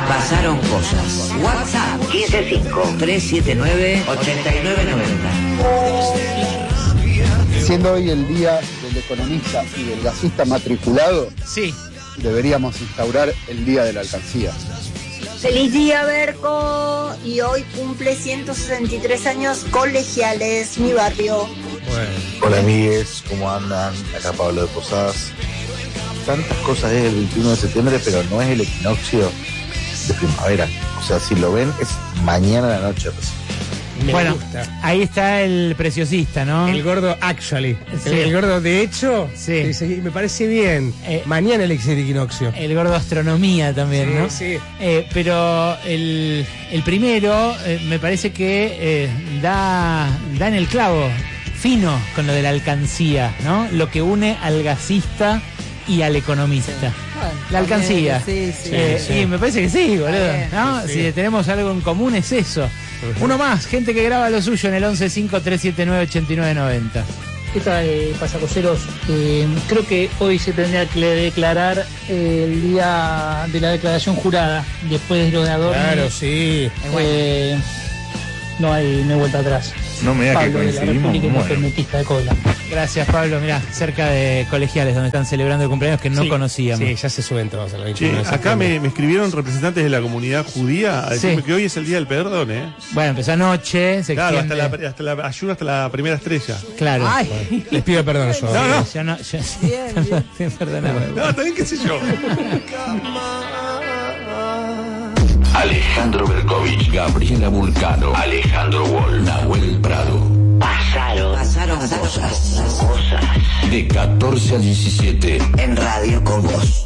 Pasaron cosas. WhatsApp 155-379-8990. Siendo hoy el día del economista y del gasista matriculado, sí, deberíamos instaurar el día de la alcancía. Feliz día, Berco. Y hoy cumple 163 años Colegiales, mi barrio. Bueno. Hola amigues, ¿cómo andan? Acá Pablo de Posadas. Tantas cosas es el 21 de septiembre, pero no es el equinoccio de primavera. O sea, si lo ven, es mañana a la noche. Bueno, gusta. Ahí está el preciosista, ¿no? El gordo actually. Sí. El gordo de hecho. Sí. Me parece bien. Mañana el equinoccio. El gordo astronomía también, sí, ¿no? Sí. Pero el primero me parece que da en el clavo fino con lo de la alcancía, ¿no? Lo que une al gasista y al economista. Sí. Bueno, la alcancía. Sí. Y me parece que sí, boludo, ¿no? Sí. Si tenemos algo en común es eso. Uno más, gente que graba lo suyo en el 1153798990. ¿Qué tal, pasacoseros? Creo que hoy se tendría que declarar el día de la declaración jurada, después de lo de Adorno. Claro, sí. No hay vuelta atrás. No me da que Pablo, de la coincidimos. República Independentista de Cobla. Gracias, Pablo. Mirá, cerca de Colegiales, donde están celebrando el cumpleaños que no conocíamos. Sí, ya se suben todos a la 21. Sí, acá me escribieron representantes de la comunidad judía a decirme que hoy es el día del perdón, ¿eh? Bueno, empezó anoche, se claro, extiende. hasta la ayuda hasta la primera estrella. Claro. Bueno, les pido perdón yo. No. Bien, perdóname. No, también qué sé yo. Alejandro Berkovich, Gabriela Vulcano, Alejandro Wall, Nahuel Prado. Pasaron cosas. De 14 a 17. En Radio con Vos.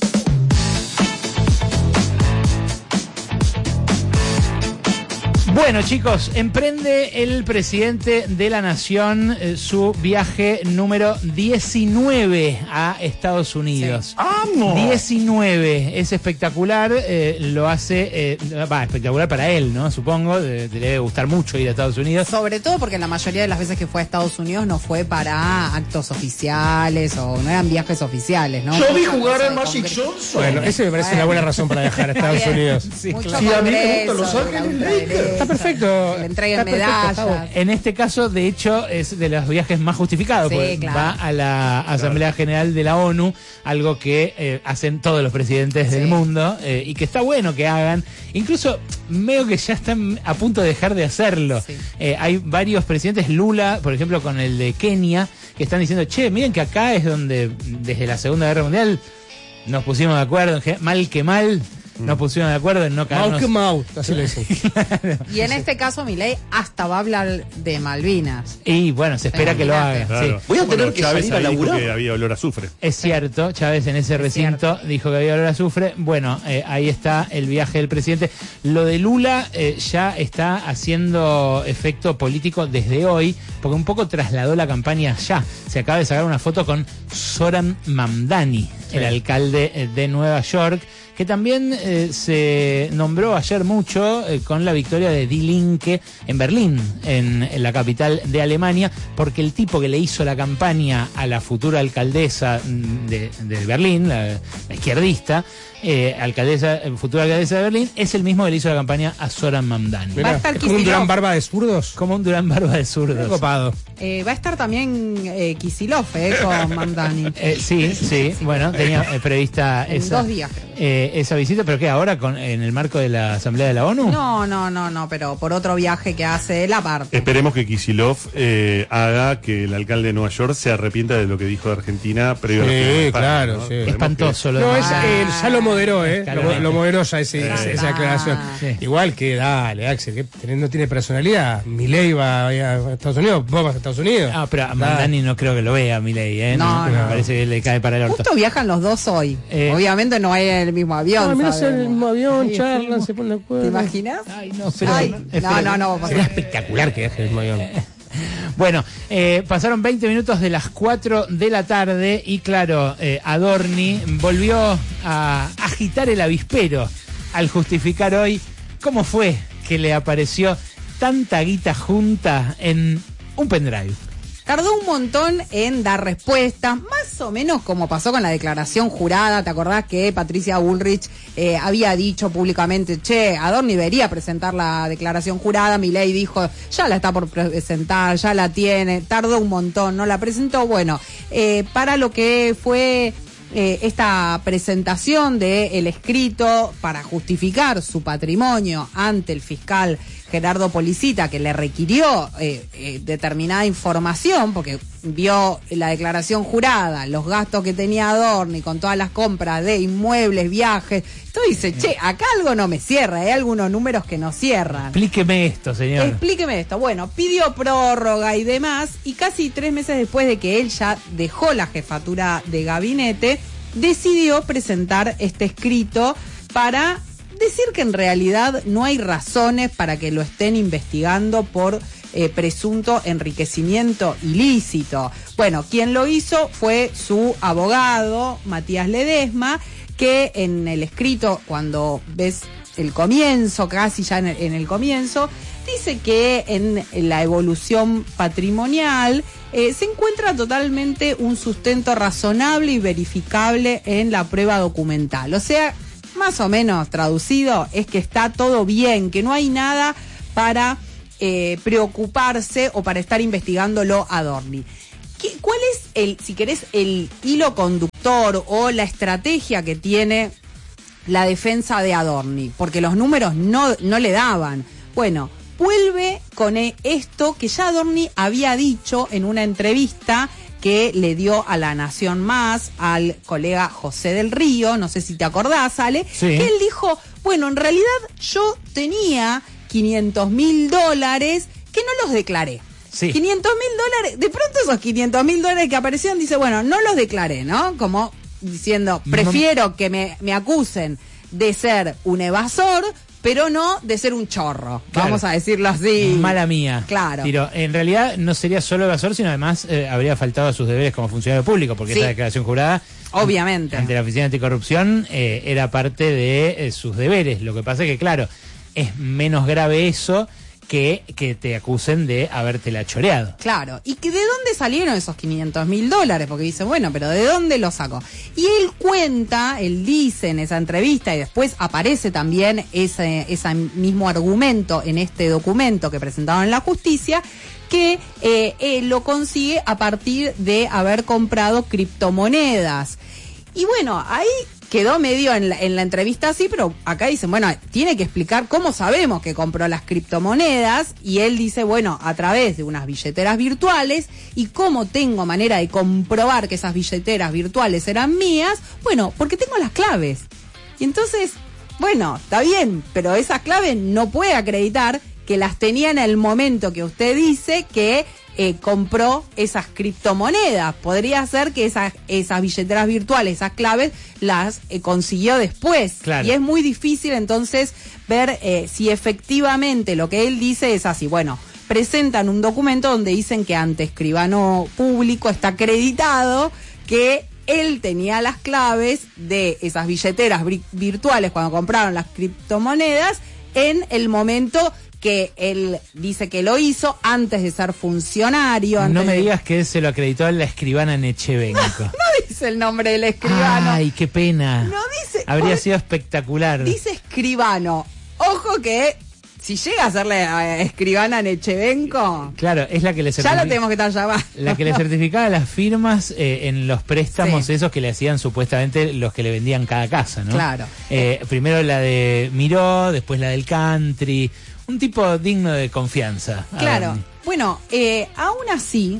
Bueno, chicos, emprende el presidente de la Nación su viaje número 19 a Estados Unidos. Sí. ¡Amo! 19, es espectacular, lo hace, espectacular para él, ¿no? Supongo, le debe gustar mucho ir a Estados Unidos. Sobre todo porque la mayoría de las veces que fue a Estados Unidos no fue para actos oficiales o no eran viajes oficiales, ¿no? Yo vi jugar al Magic Johnson. Bueno, eso me parece una buena razón para viajar a Estados Unidos. Sí, claro. Sí, a mí me gustan Los Ángeles Lakers. Está perfecto. Le entreguen medallas. En este caso, de hecho, es de los viajes más justificados, sí, porque claro. va a la Asamblea General de la ONU, algo que hacen todos los presidentes del mundo, y que está bueno que hagan. Incluso veo que ya están a punto de dejar de hacerlo. Sí. Hay varios presidentes, Lula, por ejemplo, con el de Kenia, que están diciendo, che, miren que acá es donde desde la Segunda Guerra Mundial nos pusimos de acuerdo, mal que mal. Nos pusimos de acuerdo en no caernos. Así le dicen. Claro. Y en este caso, Milei hasta va a hablar de Malvinas. Y bueno, se espera que lo haga. Claro. Sí. Voy a tener que Chávez salir a laburar. que había olor a azufre. Es cierto, Chávez en ese recinto dijo que había olor a azufre. Bueno, ahí está el viaje del presidente. Lo de Lula ya está haciendo efecto político desde hoy, porque un poco trasladó la campaña allá. Se acaba de sacar una foto con Zoran Mamdani, el alcalde de Nueva York, que también se nombró ayer mucho con la victoria de Die Linke en Berlín, en la capital de Alemania, porque el tipo que le hizo la campaña a la futura alcaldesa de Berlín, la izquierdista, futura alcaldesa de Berlín, es el mismo que le hizo la campaña a Zoran Mamdani. Va a estar ¿Como un Durán Barba de Zurdos? Como un Durán Barba de Zurdos. Copado. Va a estar también Kicillof con Mamdani. Sí, bueno, tenía prevista esa, 2 días, creo. Esa visita, pero ¿qué? ¿Ahora en el marco de la Asamblea de la ONU? No, pero por otro viaje que hace él aparte. Esperemos que Kicillof haga que el alcalde de Nueva York se arrepienta de lo que dijo de Argentina previo a la Sí, España, claro, ¿no? sí. Espantoso lo No, de ya lo moderó, lo moderó ya esa aclaración. Sí. Igual que, dale, Axel, que no tiene personalidad. Milei va a Estados Unidos, vos vas a Estados Unidos. Ah, pero a Mamdani no creo que lo vea, Milei, ¿eh? No. Me parece que le cae para el orto. Justo viajan los dos hoy. Obviamente no hay en el mismo avión. No en el mismo avión, charlan, se ponen de acuerdo. ¿Te imaginas? Ay, no, pero... No. Sería espectacular que viaje en el mismo avión. Bueno, pasaron 20 minutos de las 4 de la tarde y claro, Adorni volvió a agitar el avispero al justificar hoy cómo fue que le apareció tanta guita junta en un pendrive. tardó un montón en dar respuestas, más o menos como pasó con la declaración jurada. ¿Te acordás que Patricia Bullrich había dicho públicamente, che, Adorni debería presentar la declaración jurada? Milei dijo, ya la está por presentar, ya la tiene, tardó un montón, no la presentó. Bueno, para lo que fue esta presentación del escrito para justificar su patrimonio ante el fiscal Gerardo Policita, que le requirió determinada información, porque vio la declaración jurada, los gastos que tenía Adorni con todas las compras de inmuebles, viajes. Entonces dice, che, acá algo no me cierra, hay algunos números que no cierran. Explíqueme esto, señor. Explíqueme esto. Bueno, pidió prórroga y demás, y casi 3 meses después de que él ya dejó la jefatura de gabinete, decidió presentar este escrito para decir que en realidad no hay razones para que lo estén investigando por presunto enriquecimiento ilícito. Bueno, quien lo hizo fue su abogado, Matías Ledesma, que en el escrito, cuando ves el comienzo, casi ya en el comienzo, dice que en la evolución patrimonial se encuentra totalmente un sustento razonable y verificable en la prueba documental. O sea, más o menos traducido, es que está todo bien, que no hay nada para preocuparse o para estar investigándolo a Adorni. ¿Cuál es si querés, el hilo conductor o la estrategia que tiene la defensa de Adorni? Porque los números no le daban. Bueno, vuelve con esto que ya Adorni había dicho en una entrevista que le dio a La Nación Más al colega José del Río, no sé si te acordás, Ale, sí. Que él dijo, bueno, en realidad yo tenía $500.000 que no los declaré. Sí. $500.000, de pronto esos $500.000 que aparecieron, dice, bueno, no los declaré, ¿no? Como diciendo, prefiero que me acusen de ser un evasor, pero no de ser un chorro, claro. Vamos a decirlo así. Mala mía. Claro. Pero en realidad no sería solo evasor, sino además habría faltado a sus deberes como funcionario público, porque sí. Esa declaración jurada, obviamente, ante la Oficina Anticorrupción, era parte de sus deberes. Lo que pasa es que, claro, es menos grave eso que te acusen de habértela choreado. Claro, y que de dónde salieron esos $500.000, porque dice, bueno, pero ¿de dónde lo sacó? Y él dice en esa entrevista, y después aparece también ese mismo argumento en este documento que presentaron en la justicia, que lo consigue a partir de haber comprado criptomonedas. Y bueno, ahí quedó medio en la entrevista así, pero acá dicen, bueno, tiene que explicar cómo sabemos que compró las criptomonedas, y él dice, bueno, a través de unas billeteras virtuales. ¿Y cómo tengo manera de comprobar que esas billeteras virtuales eran mías? Bueno, porque tengo las claves. Y entonces, bueno, está bien, pero esas claves no puede acreditar que las tenía en el momento que usted dice que compró esas criptomonedas. Podría ser que esas billeteras virtuales, esas claves, las consiguió después. Claro. Y es muy difícil entonces ver si efectivamente lo que él dice es así. Bueno, presentan un documento donde dicen que ante escribano público está acreditado que él tenía las claves de esas billeteras virtuales cuando compraron las criptomonedas en el momento que él dice que lo hizo antes de ser funcionario. No me digas que se lo acreditó a la escribana Nechevenko. No dice el nombre del escribano. Ay, qué pena. No dice. Habría sido espectacular. Dice escribano. Ojo que si llega a serle escribana Nechevenko. Claro, es la que le ya lo tenemos que estar llamando. La que le certificaba las firmas en los préstamos, sí. Esos que le hacían supuestamente los que le vendían cada casa, ¿no? Claro. Primero la de Miró, después la del Country. Un tipo digno de confianza. Claro. Bueno, aún así,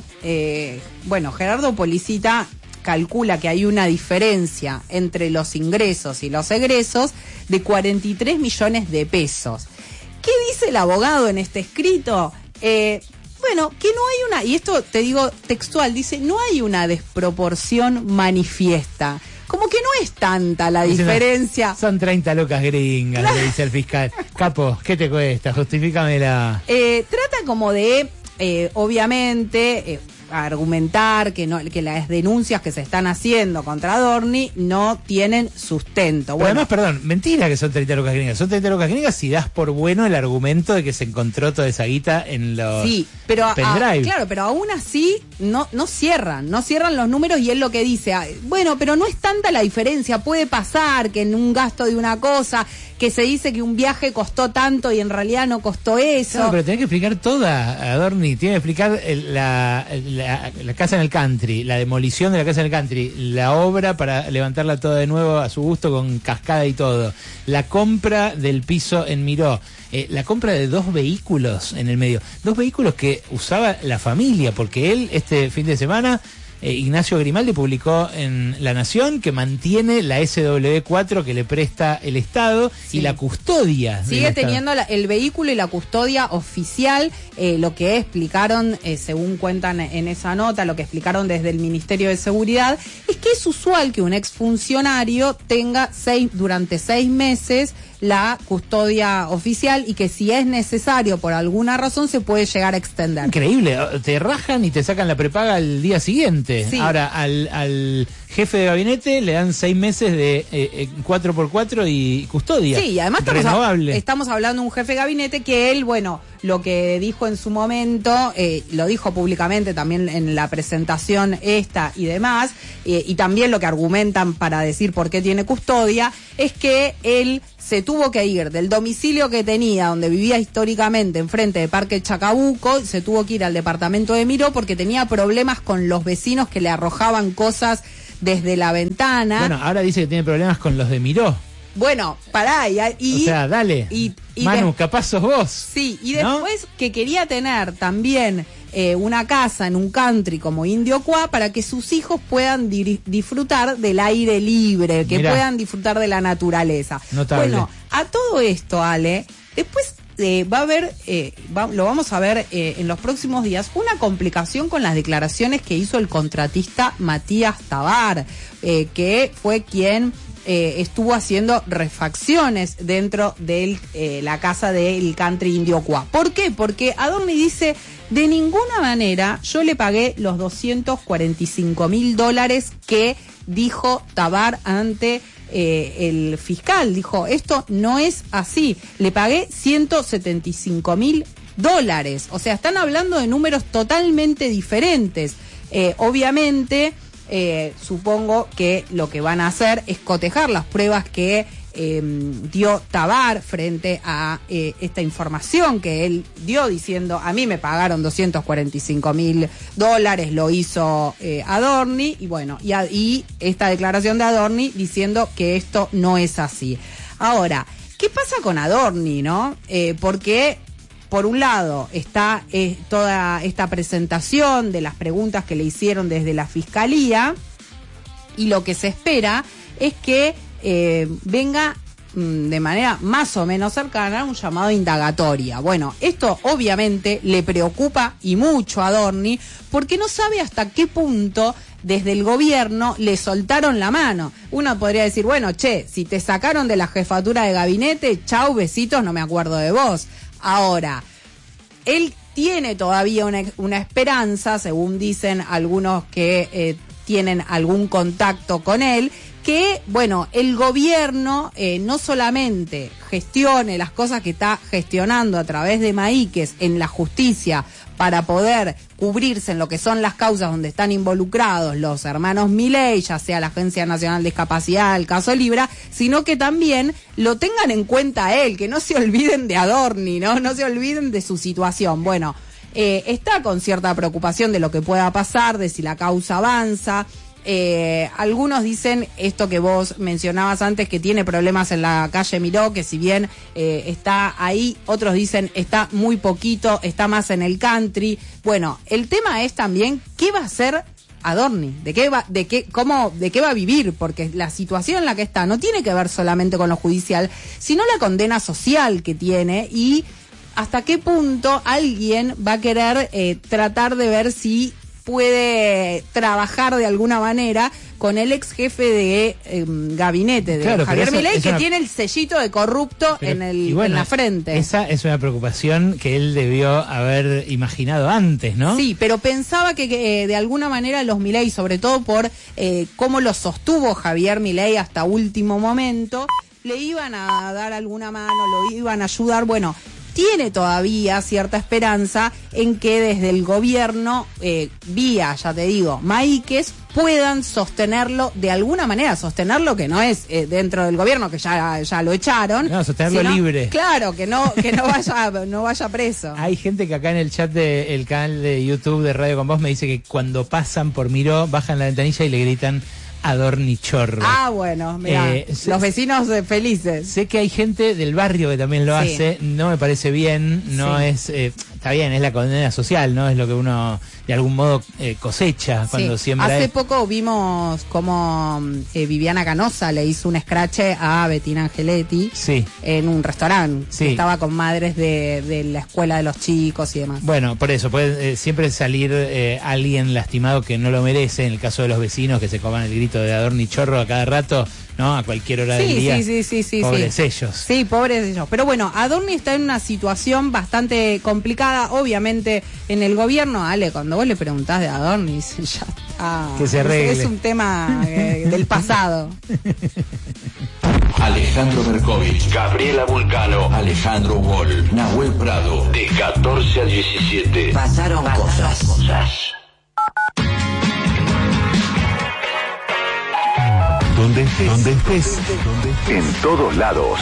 Gerardo Policita calcula que hay una diferencia entre los ingresos y los egresos de 43 millones de pesos. ¿Qué dice el abogado en este escrito? Que no hay una, y esto te digo textual, dice, no hay una desproporción manifiesta. Como que no es tanta la diferencia. Son 30 locas gringas, le dice el fiscal. Capo, ¿qué te cuesta? Justifícamela. Trata como de, obviamente, argumentar que las denuncias que se están haciendo contra Adorni no tienen sustento. Pero además, perdón, mentira que son 30 lucas gringas. Son 30 lucas gringas si das por bueno el argumento de que se encontró toda esa guita en los pendrive. Claro, pero aún así no cierran los números, y él lo que dice, bueno, pero no es tanta la diferencia, puede pasar que en un gasto de una cosa, que se dice que un viaje costó tanto y en realidad no costó eso. No, pero tiene que explicar toda, Adorni, tiene que explicar la casa en el country, la demolición de la casa en el country, la obra para levantarla toda de nuevo a su gusto con cascada y todo, la compra del piso en Miró, la compra de 2 vehículos en el medio, 2 vehículos que usaba la familia, porque él este fin de semana, Ignacio Grimaldi publicó en La Nación que mantiene la SW4 que le presta el Estado, y la custodia. Sigue teniendo el vehículo y la custodia oficial. Lo que explicaron, según cuentan en esa nota, lo que explicaron desde el Ministerio de Seguridad, es que es usual que un exfuncionario tenga durante 6 meses la custodia oficial, y que si es necesario por alguna razón se puede llegar a extender. Increíble, te rajan y te sacan la prepaga al día siguiente. Sí. Ahora, al jefe de gabinete le dan 6 meses de 4x4 y custodia. Sí, y además estamos hablando de un jefe de gabinete que él, bueno, lo que dijo en su momento, lo dijo públicamente también en la presentación esta y demás, y también lo que argumentan para decir por qué tiene custodia, es que él se tuvo que ir del domicilio que tenía, donde vivía históricamente, enfrente de Parque Chacabuco, se tuvo que ir al departamento de Miró porque tenía problemas con los vecinos que le arrojaban cosas desde la ventana. Bueno, ahora dice que tiene problemas con los de Miró. Bueno, pará, o sea, dale, Manu, capaz sos vos. Sí, y después que quería tener también una casa en un country como Indio Cuá para que sus hijos puedan disfrutar del aire libre, que puedan disfrutar de la naturaleza. Notable. Bueno, a todo esto, Ale, después va a haber, lo vamos a ver en los próximos días, una complicación con las declaraciones que hizo el contratista Matías Tabar, que fue quien estuvo haciendo refacciones dentro de la casa del country Indio Cuá. ¿Por qué? Porque Adorni dice, de ninguna manera yo le pagué los $245.000 que dijo Tabar ante el fiscal. Dijo, esto no es así, le pagué $175.000. O sea, están hablando de números totalmente diferentes. Obviamente, supongo que lo que van a hacer es cotejar las pruebas que dio Tabar frente a esta información que él dio diciendo, a mí me pagaron $245.000, lo hizo Adorni, y bueno, y esta declaración de Adorni diciendo que esto no es así. Ahora, ¿qué pasa con Adorni, no? Porque por un lado está toda esta presentación de las preguntas que le hicieron desde la Fiscalía, y lo que se espera es que venga de manera más o menos cercana un llamado indagatoria. Bueno, esto obviamente le preocupa y mucho a Adorni, porque no sabe hasta qué punto desde el gobierno le soltaron la mano. Uno podría decir, bueno, si te sacaron de la jefatura de gabinete, chau, besitos, no me acuerdo de vos. Ahora, él tiene todavía una esperanza, según dicen algunos que tienen algún contacto con él, que, bueno, el gobierno no solamente gestione las cosas que está gestionando a través de Maíquez en la justicia para poder cubrirse en lo que son las causas donde están involucrados los hermanos Milei, ya sea la Agencia Nacional de Discapacidad, el caso Libra, sino que también lo tengan en cuenta a él, que no se olviden de Adorni, no se olviden de su situación. Bueno, está con cierta preocupación de lo que pueda pasar, de si la causa avanza. Algunos dicen esto que vos mencionabas antes, que tiene problemas en la calle Miró, que si bien está ahí, otros dicen está muy poquito, está más en el country. Bueno, el tema es también qué va a hacer Adorni, de qué va a vivir, porque la situación en la que está no tiene que ver solamente con lo judicial, sino la condena social que tiene, y hasta qué punto alguien va a querer tratar de ver si puede trabajar de alguna manera con el ex jefe de gabinete de Javier Milei, que tiene el sellito de corrupto en la frente. Esa es una preocupación que él debió haber imaginado antes, ¿no? Sí, pero pensaba que de alguna manera los Milei, sobre todo por cómo lo sostuvo Javier Milei hasta último momento, le iban a dar alguna mano, lo iban a ayudar. Bueno, tiene todavía cierta esperanza en que desde el gobierno, vía, ya te digo, Maíquez, puedan sostenerlo de alguna manera, sostenerlo que no es dentro del gobierno, que ya lo echaron. No, sostenerlo libre. Claro, que no vaya preso. Hay gente que acá en el chat del canal de YouTube de Radio Con Vos me dice que cuando pasan por Miró, bajan la ventanilla y le gritan Adornichorro. Ah, bueno, mira, los vecinos felices. Sé que hay gente del barrio que también lo hace, no me parece bien, no es, está bien, es la condena social, ¿no? Es lo que uno de algún modo cosecha cuando siembra. Hace poco vimos cómo Viviana Canosa le hizo un scratch a Bettina Angeletti en un restaurante. Estaba con madres de la escuela de los chicos y demás. Bueno, por eso, puede siempre salir alguien lastimado que no lo merece, en el caso de los vecinos que se coman el grito de Adornichorro a cada rato, ¿no? A cualquier hora del día. Sí. Pobres ellos. Sí, pobres ellos. Pero bueno, Adorni está en una situación bastante complicada, obviamente, en el gobierno. Ale, cuando vos le preguntás de Adorni, ya está. Que se arregle. Es un tema del pasado. Alejandro Berkovich, Gabriela Vulcano, Alejandro Wall, Nahuel Prado, de 14 a 17. Pasaron cosas. Donde estés, en todos lados.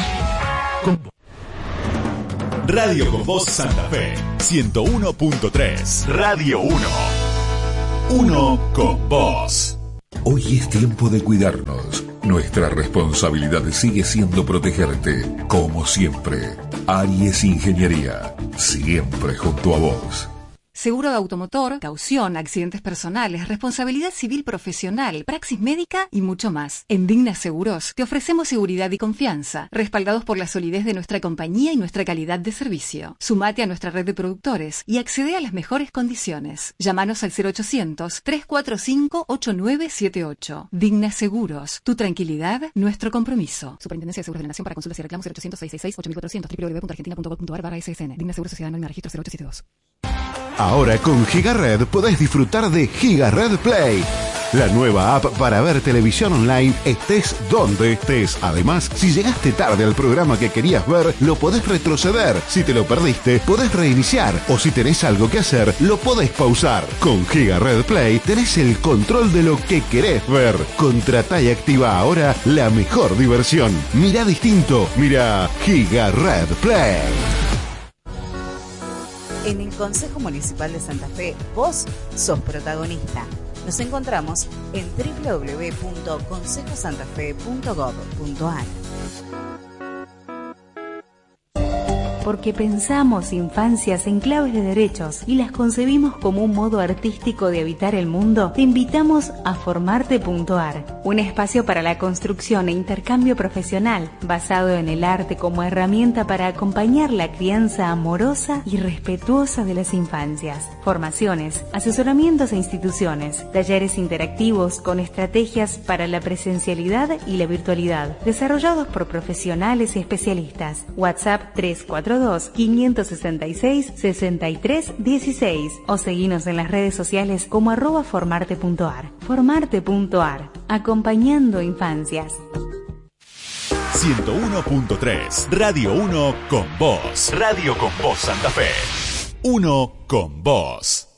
Radio Con Vos Santa Fe, 101.3. Radio 1. Uno con vos. Hoy es tiempo de cuidarnos. Nuestra responsabilidad sigue siendo protegerte, como siempre. Aries Ingeniería, siempre junto a vos. Seguro de automotor, caución, accidentes personales, responsabilidad civil profesional, praxis médica y mucho más. En Digna Seguros te ofrecemos seguridad y confianza, respaldados por la solidez de nuestra compañía y nuestra calidad de servicio. Sumate a nuestra red de productores y accede a las mejores condiciones. Llámanos al 0800-345-8978. Digna Seguros, tu tranquilidad, nuestro compromiso. Superintendencia de Seguros de la Nación. Para consultas y reclamos 0800-666-8400 www.argentina.gov.ar/SSN. Digna Seguros, Sociedad Anónima, Registro 0872. Ahora con GigaRed podés disfrutar de GigaRed Play, la nueva app para ver televisión online estés donde estés. Además, si llegaste tarde al programa que querías ver, lo podés retroceder. Si te lo perdiste, podés reiniciar. O si tenés algo que hacer, lo podés pausar. Con GigaRed Play tenés el control de lo que querés ver. Contratá y activa ahora la mejor diversión. Mirá distinto, mirá GigaRed Play. En el Consejo Municipal de Santa Fe, vos sos protagonista. Nos encontramos en www.consejosantafe.gov.ar. Porque pensamos infancias en claves de derechos y las concebimos como un modo artístico de habitar el mundo, te invitamos a Formarte.ar, un espacio para la construcción e intercambio profesional, basado en el arte como herramienta para acompañar la crianza amorosa y respetuosa de las infancias. Formaciones, asesoramientos a instituciones, talleres interactivos con estrategias para la presencialidad y la virtualidad, desarrollados por profesionales y especialistas. WhatsApp 342-566-6316 o seguinos en las redes sociales como @formarte.ar. Formarte.ar, acompañando infancias. 101.3, Radio 1 con vos. Radio Con Vos Santa Fe. 1 con vos.